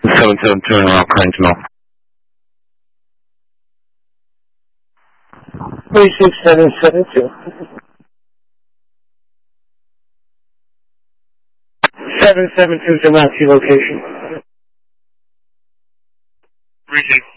772 in Rock Range, 36772. 772 Demaxi location. 36.